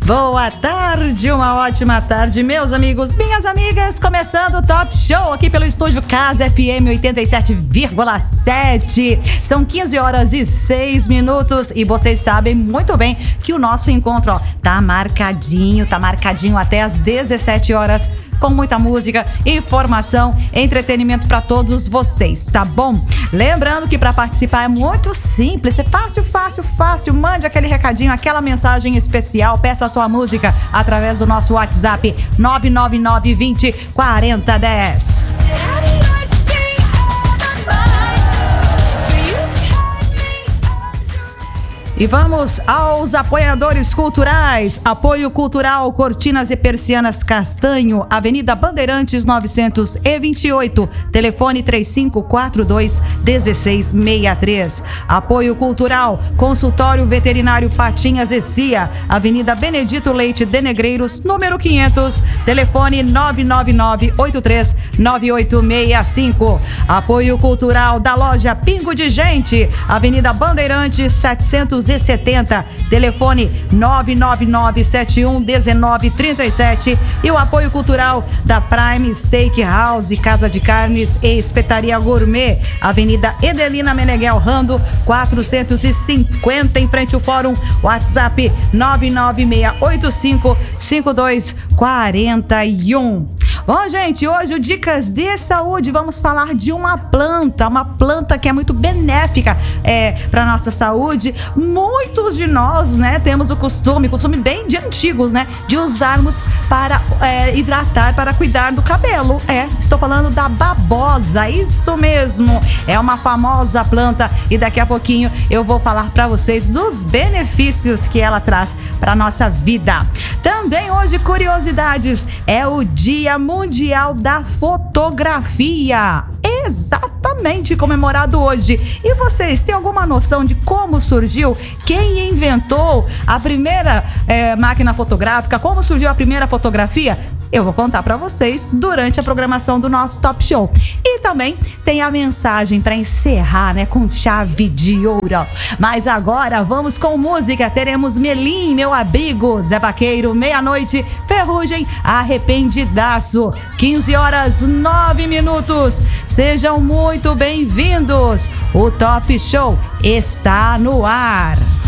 Boa tarde, uma ótima tarde, meus amigos, minhas amigas. Começando o Top Show aqui pelo estúdio Casa FM 87,7. São 15 horas e 6 minutos e vocês sabem muito bem que o nosso encontro tá marcadinho até as 17 horas. Com muita música, informação, entretenimento para todos vocês, tá bom? Lembrando que para participar é muito simples, é fácil. Mande aquele recadinho, aquela mensagem especial, peça a sua música através do nosso WhatsApp 999 20 40 10. E vamos aos apoiadores culturais. Apoio Cultural Cortinas e Persianas Castanho, Avenida Bandeirantes 928, telefone 3542-1663. Apoio Cultural Consultório Veterinário Patinhas e Cia, Avenida Benedito Leite de Negreiros, número 500, telefone 999-839865. Apoio Cultural da Loja Pingo de Gente, Avenida Bandeirantes 770, telefone 999-71-1937. E o apoio cultural da Prime Steakhouse, Casa de Carnes e Espetaria Gourmet, Avenida Edelina Meneghel Rando 450, em frente ao Fórum. WhatsApp 99685-5241. Bom, gente, hoje o Dicas de Saúde, vamos falar de uma planta que é muito benéfica para nossa saúde. Muitos de nós, né, temos o costume bem de antigos, né, de usarmos para hidratar, para cuidar do cabelo. Estou falando da babosa, isso mesmo, é uma famosa planta e daqui a pouquinho eu vou falar para vocês dos benefícios que ela traz para nossa vida. Também hoje, curiosidades, é o Dia Mundial da Fotografia, exatamente comemorado hoje. E vocês têm alguma noção de como surgiu? Quem inventou a primeira máquina fotográfica? Como surgiu a primeira fotografia? Eu vou contar para vocês durante a programação do nosso Top Show. E também tem a mensagem para encerrar, né, com chave de ouro. Mas agora vamos com música. Teremos Melim, Meu Abrigo, Zé Vaqueiro, Meia-Noite, Ferrugem, Arrependidaço. 15 horas 9 minutos. Sejam muito bem-vindos. O Top Show está no ar.